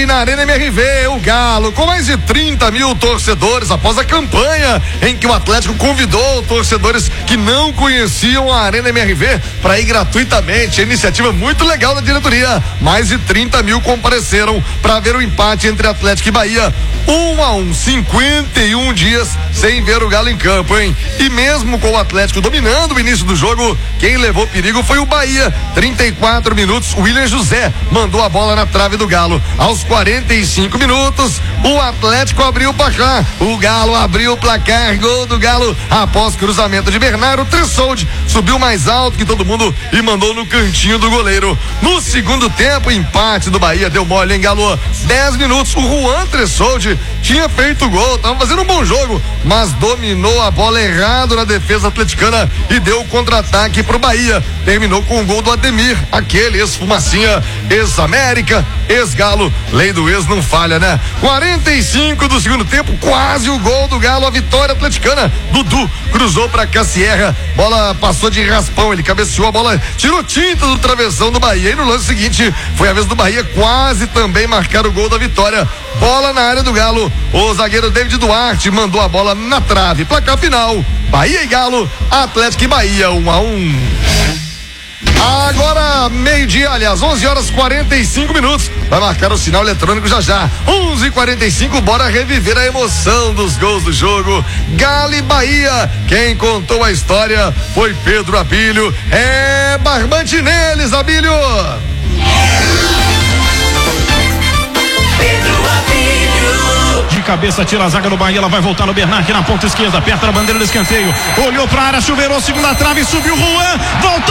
Ontem na Arena MRV, o Galo, com mais de 30 mil torcedores, após a campanha em que o Atlético convidou torcedores que não conheciam a Arena MRV para ir gratuitamente. Iniciativa muito legal da diretoria. Mais de 30 mil compareceram para ver o empate entre Atlético e Bahia. 1-1, 51 dias sem ver o Galo em campo, hein? E mesmo com o Atlético dominando o início do jogo, quem levou perigo foi o Bahia. 34 minutos, William José mandou a bola na trave do Galo. Aos 45 minutos, o Atlético abriu o placar. O Galo abriu o placar, gol do Galo após cruzamento de Bernardo. Tressoldi subiu mais alto que todo mundo e mandou no cantinho do goleiro. No segundo tempo, empate do Bahia, deu mole, hein, Galo? 10 minutos, o Juan Tressoldi tinha feito gol, tava fazendo um bom jogo, mas dominou a bola errado na defesa atleticana e deu o contra-ataque pro Bahia. Terminou com o gol do Ademir, aquele ex-Fumacinha, ex-América, ex-Galo. Lei do ex não falha, né? 45 do segundo tempo, quase o gol do Galo, a vitória atleticana. Dudu cruzou pra Cassierra, bola passou de raspão, ele cabeceou a bola, tirou tinta do travessão do Bahia. E no lance seguinte, foi a vez do Bahia quase também marcar o gol da vitória. Bola na área do Galo, o zagueiro David Duarte mandou a bola na trave. Placar final, Bahia e Galo, Atlético e Bahia, 1-1. Agora, meio-dia, aliás, 11h45. Vai marcar o sinal eletrônico já. 11h45, bora reviver a emoção dos gols do jogo. Galo e Bahia. Quem contou a história foi Pedro Abílio. É barbante neles, Abílio. De cabeça, tira a zaga do Bahia, ela vai voltar no Bernard na ponta esquerda, perto da bandeira do escanteio. Olhou pra área, chuveirou, segunda trave, subiu Juan, voltou.